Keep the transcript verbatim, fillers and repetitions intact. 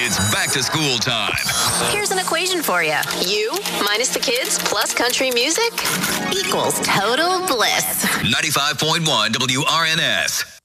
It's back to school time. Here's an equation for you. You minus the kids plus country music equals total bliss. ninety-five point one W R N S.